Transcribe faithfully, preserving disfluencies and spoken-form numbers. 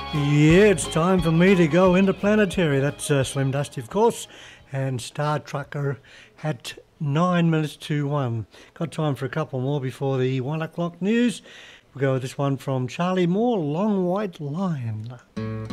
Yeah, it's time for me to go interplanetary. That's uh, Slim Dusty, of course, and Star Trucker at nine minutes to one. Got time for a couple more before the one o'clock news. We'll go with this one from Charlie Moore, Long White Line.